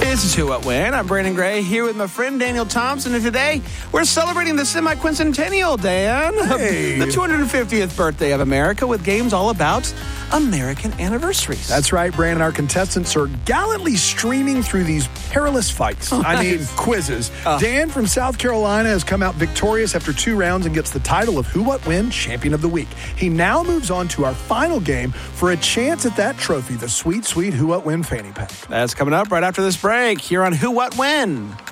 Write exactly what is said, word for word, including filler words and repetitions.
This is Who What When. I'm Brandon Gray here with my friend Daniel Thompson, and today we're celebrating the semi-quincentennial, Dan. Hey. The two hundred fiftieth birthday of America with games all about American anniversaries. That's right, Brandon. Our contestants are gallantly streaming through these perilous fights. Oh, I mean, nice. quizzes. Uh. Dan from South Carolina has come out victorious after two rounds and gets the title of Who What When Champion of the Week. He now moves on to our final game for a chance at that trophy, the sweet, sweet Who What When fanny pack. That's coming up right after this break here on Who What When.